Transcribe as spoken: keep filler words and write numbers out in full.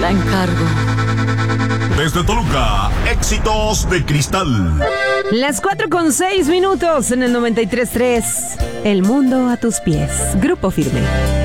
la encargo. Desde Toluca, Éxitos de Cristal. Las cuatro con seis minutos en el noventa y tres punto tres. El mundo a tus pies. Grupo Firme.